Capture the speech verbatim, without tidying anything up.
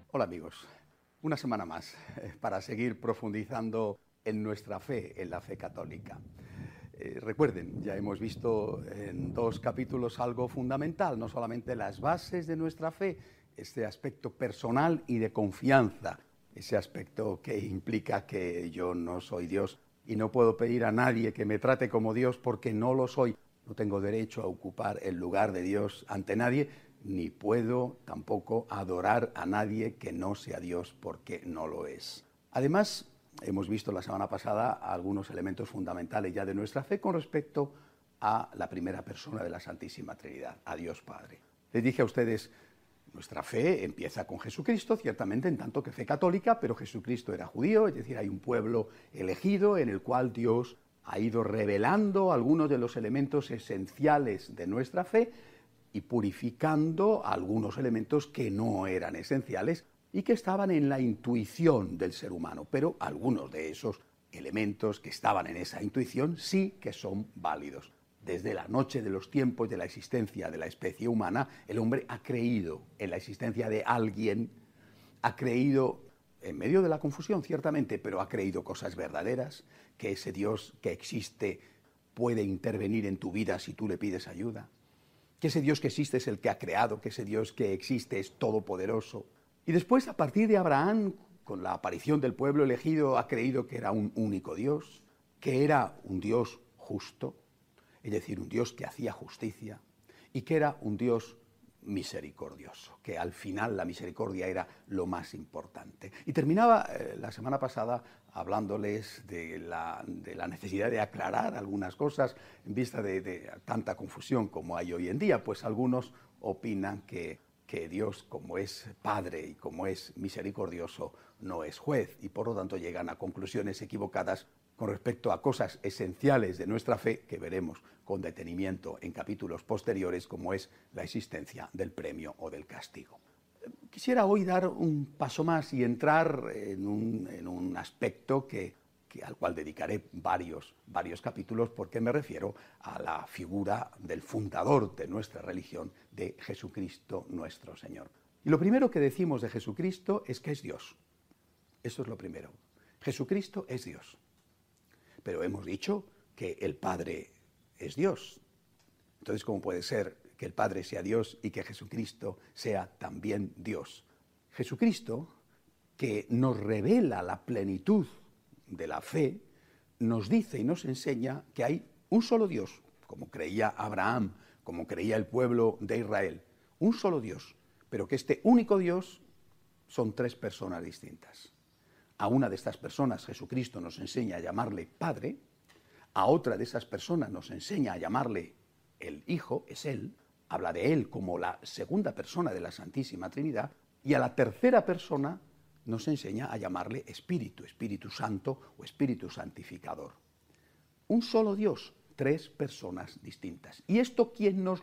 Hola amigos, una semana más eh, para seguir profundizando en nuestra fe, en la fe católica. Eh, recuerden, ya hemos visto en dos capítulos algo fundamental, no solamente las bases de nuestra fe, este aspecto personal y de confianza, ese aspecto que implica que yo no soy Dios y no puedo pedir a nadie que me trate como Dios porque no lo soy. No tengo derecho a ocupar el lugar de Dios ante nadie, ni puedo tampoco adorar a nadie que no sea Dios porque no lo es. Además, hemos visto la semana pasada algunos elementos fundamentales ya de nuestra fe con respecto a la primera persona de la Santísima Trinidad, a Dios Padre. Les dije a ustedes, nuestra fe empieza con Jesucristo, ciertamente en tanto que fe católica, pero Jesucristo era judío, es decir, hay un pueblo elegido en el cual Dios ha ido revelando algunos de los elementos esenciales de nuestra fe y purificando algunos elementos que no eran esenciales y que estaban en la intuición del ser humano, pero algunos de esos elementos que estaban en esa intuición sí que son válidos. Desde la noche de los tiempos de la existencia de la especie humana, el hombre ha creído en la existencia de alguien, ha creído en medio de la confusión, ciertamente, pero ha creído cosas verdaderas, que ese Dios que existe puede intervenir en tu vida si tú le pides ayuda, que ese Dios que existe es el que ha creado, que ese Dios que existe es todopoderoso. Y después, a partir de Abraham, con la aparición del pueblo elegido, ha creído que era un único Dios, que era un Dios justo, es decir, un Dios que hacía justicia, y que era un Dios misericordioso, que al final la misericordia era lo más importante. Y terminaba eh, la semana pasada hablándoles de la, de la necesidad de aclarar algunas cosas en vista de, de tanta confusión como hay hoy en día, pues algunos opinan que, que Dios, como es Padre y como es misericordioso, no es juez, y por lo tanto llegan a conclusiones equivocadas con respecto a cosas esenciales de nuestra fe que veremos con detenimiento en capítulos posteriores, como es la existencia del premio o del castigo. Quisiera hoy dar un paso más y entrar en un, en un aspecto que, que, al cual dedicaré varios, varios capítulos, porque me refiero a la figura del fundador de nuestra religión, de Jesucristo nuestro Señor. Y lo primero que decimos de Jesucristo es que es Dios. Eso es lo primero. Jesucristo es Dios. Pero hemos dicho que el Padre es Dios. Entonces, ¿cómo puede ser que el Padre sea Dios y que Jesucristo sea también Dios? Jesucristo, que nos revela la plenitud de la fe, nos dice y nos enseña que hay un solo Dios, como creía Abraham, como creía el pueblo de Israel, un solo Dios, pero que este único Dios son tres personas distintas. A una de estas personas Jesucristo nos enseña a llamarle Padre, a otra de esas personas nos enseña a llamarle el Hijo, es Él, habla de Él como la segunda persona de la Santísima Trinidad, y a la tercera persona nos enseña a llamarle Espíritu, Espíritu Santo o Espíritu Santificador. Un solo Dios, tres personas distintas. ¿Y esto quién nos